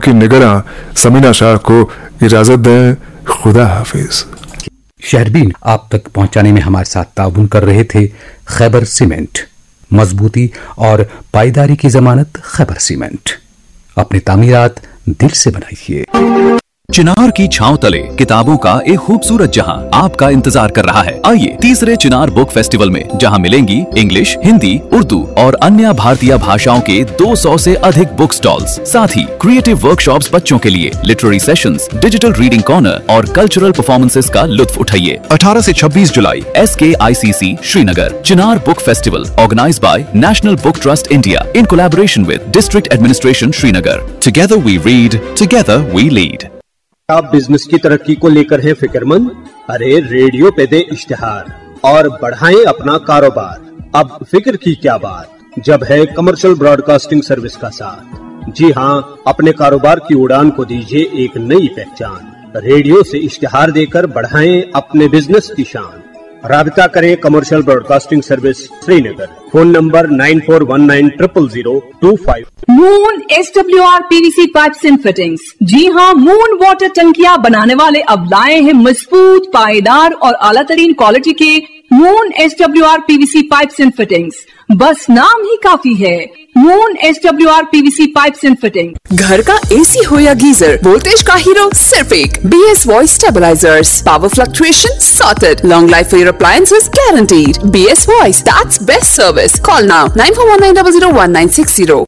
की निगरां समीना शाह को इजाजत दें। खुदा हाफिज। शहरबीन आप तक पहुंचाने में हमारे साथ ताउन कर रहे थे खैबर सीमेंट। मजबूती और पायदारी की जमानत खैबर सीमेंट। अपनी तामीरात दिल से बनाइए। चिनार की छांव तले किताबों का एक खूबसूरत जहां आपका इंतजार कर रहा है। आइए तीसरे चिनार बुक फेस्टिवल में, जहां मिलेंगी इंग्लिश, हिंदी, उर्दू और अन्य भारतीय भाषाओं के 200 से अधिक बुक स्टॉल्स, साथ ही क्रिएटिव वर्कशॉप्स बच्चों के लिए, literary sessions, digital reading corner और कल्चरल परफॉर्मेंसेस का लुत्फ उठाइए। 18 से 26 जुलाई SKICC Srinagar Chinar book festival, organised by national book trust India in collaboration with district administration Srinagar. Together we read, together we lead. आप बिजनेस की तरक्की को लेकर हैं फिक्रमंद? अरे रेडियो पे दे इश्तिहार और बढ़ाएं अपना कारोबार। अब फिक्र की क्या बात, जब है कमर्शियल ब्रॉडकास्टिंग सर्विस का साथ। जी हां, अपने कारोबार की उड़ान को दीजिए एक नई पहचान। रेडियो से इश्तिहार देकर बढ़ाएं अपने बिजनेस की शान। राबिता करें commercial broadcasting service Srinagar. Phone number 9419000255। Moon SWR PVC pipes and fittings. जी हाँ, मून वाटर टंकियां बनाने वाले अब लाए हैं मजबूत, पायदार और आला तरीन क्वालिटी के moon SWR PVC pipes and fittings. बस नाम ही काफी है, moon SWR PVC pipes and fitting. घर का AC हो या गीजर, वोल्टेज का हीरो सिर्फ एक BS voice stabilisers. Power fluctuation sorted, long life for your appliances guaranteed. BS voice, that's best service. Call now 9419001960।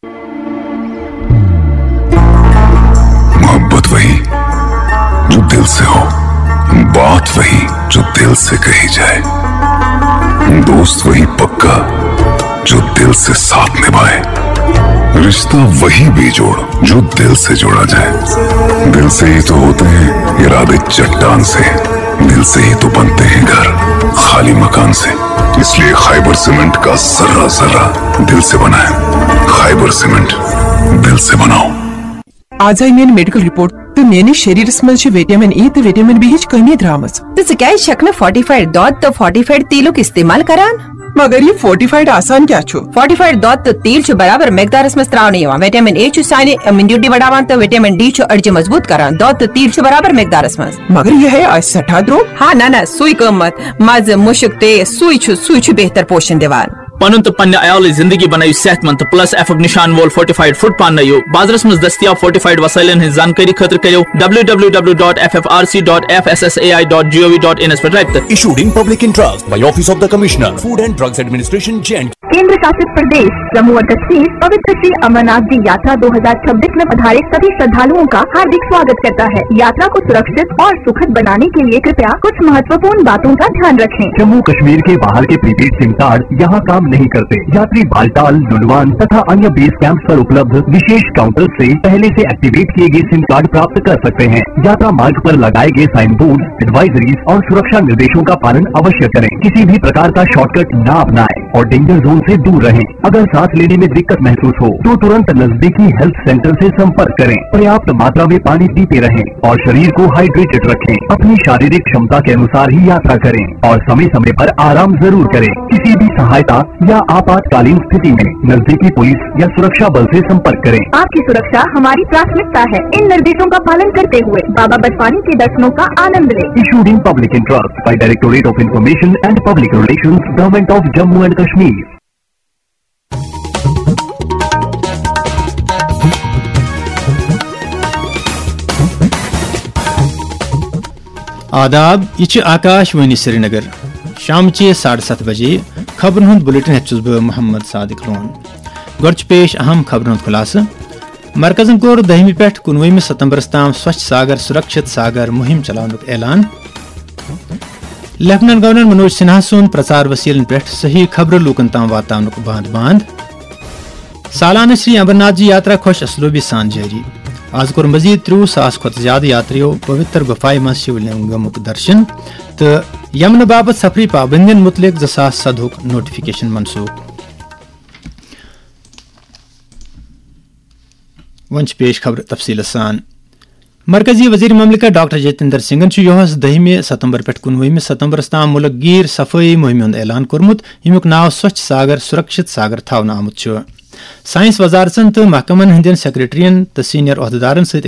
मोहब्बत वही जो दिल से हो, बात वही जो दिल से कही जाए, दोस्त वही पक्का जो दिल से साथ निभाए, रिश्ता वही बेजोड़ जो दिल से जोड़ा जाए। दिल से ही तो होते हैं इरादे चट्टान से, दिल से ही तो बनते हैं घर खाली मकान से। इसलिए खैबर सीमेंट का जर्रा जर्रा दिल से बनाए। खैबर सीमेंट, दिल से बनाओ। आज आई मेन मेडिकल रिपोर्ट तो मेरे शरीरस मज विटामिन E तो विटामिन B कमी द्रामस। तो क्या शक न फोर्टिफाइड दूध तो फोर्टिफाइड तेलों इस्तेमाल करान। मगर ये फोर्टिफाइड आसान क्या छो? फोर्टिफाइड दूध तो तेल छो बराबर मिकदारस में त्रावणी यवा। विटामिन A छो साने इम्यूनिटी बढ़ावान तो विटामिन D छो अर्ज मजबूत करान। दूध तो तेल छो बराबर मिकदारस में। मगर ये है आज 60 द्रो। हाँ ना सुई कमत मज मुशक ते सुई छो बेहतर पोषण देवान। पनुन तो पन्ने आयाल जिंदगी बनायु सेहतमंद प्लस एफक निशान वोल फोर्टिफाइड फूड पानयो बाजारस में दस्तियाब फोर्टिफाइड वसाइलन हिंद जानकारी खतर करियो www.ffrc.fssai.gov.in पर राब्ता। Issued in public interest by Office of the Commissioner, Food and Drugs Administration, JNT। केंद्र शासित प्रदेश जम्मू और कश्मीर पवित्र श्री अमरनाथ जी यात्रा 2026 में पधारे सभी श्रद्धालुओं का हार्दिक स्वागत करता है। यात्रा को सुरक्षित और सुखद बनाने के लिए कृपया कुछ महत्वपूर्ण बातों का ध्यान रखें। जम्मू कश्मीर के बाहर के प्रीपेड सिम कार्ड यहाँ काम नहीं करते। यात्री बालटाल, लुलवान तथा अन्य बेस कैंप पर उपलब्ध विशेष काउंटर से पहले से एक्टिवेट किए गए सिम कार्ड प्राप्त कर सकते हैं। यात्रा मार्ग पर लगाए गए साइन बोर्ड, एडवाइजरीज और सुरक्षा निर्देशों का पालन अवश्य करें। किसी भी प्रकार का शॉर्टकट न अपनाएं और डेंजर जोन से दूर रहें। अगर सांस लेने में दिक्कत महसूस हो तो तुरंत नजदीकी हेल्थ सेंटर से संपर्क करें। पर्याप्त मात्रा में पानी पीते रहें और शरीर को हाइड्रेटेड रखें। अपनी शारीरिक क्षमता के अनुसार ही यात्रा करें और समय समय पर आराम जरूर करें। किसी भी सहायता या आपातकालीन स्थिति में नजदीकी पुलिस या सुरक्षा बल से संपर्क करें। आपकी सुरक्षा हमारी प्राथमिकता है। इन निर्देशों का पालन करते हुए बाबा बर्फानी के दर्शनों का आनंद लें। Issued in public interest by Directorate of Information and Public Relations, Government of Jammu and Kashmir। आदाब, यह आकाशवाणी श्रीनगर शाम 7:30 बजे खबरन हुंद बुलेटिन हेचुस बह मोहम्मद सादिक लोन। गोच पेश अहम खबरन हुंद खुलासा। मरकजन कोर 10वीं पे 19 सितंबर ताम स्वच्छ सागर सुरक्षित सागर मुहिम चलानुक ऐलान। लेफ्टिनेंट गवर्नर मनोज सिन्हा सुन प्रचार वसीलन पे सही खबर लूकन ताम वातावनुक बांध। सालाना श्री अमरनाथ जी यात्रा खुश असलूबी सान जारी। आज कोर मजीद 30,000 खुद ज्यादा यात्रियों पवित्र गुफाई मज शिवलिंगमुक दर्शन तो यमन बाबत सफरी पाबंदियन मुतलिक 2007 नोटिफिकेशन मनसूख। वंश पेश खबर तफसील सान। मरकजी वजीर ममलिकत डॉक्टर जितेंद्र सिंह यहस 10 सितंबर पे 19 सितंबर ताम मुल्क गिर सफाई मुहिम हुंद ऐलान कोरमुत यमुक नाव स्वच्छ सागर सुरक्षित सागर थावन आमुत। साइंस वजारतन तो महकमन हंदन सेक्रेटरियन तो सीनियर अहदेदारन सहित